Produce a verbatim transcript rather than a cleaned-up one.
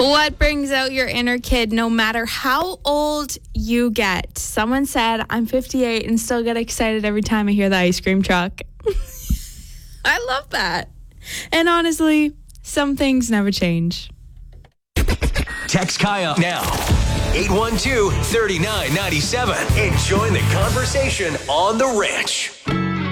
What brings out your inner kid no matter how old you get? Someone said, I'm fifty-eight and still get excited every time I hear the ice cream truck. I love that. And honestly, some things never change. Text Kaya now. eight one two, three nine nine seven and join the conversation on The Ranch.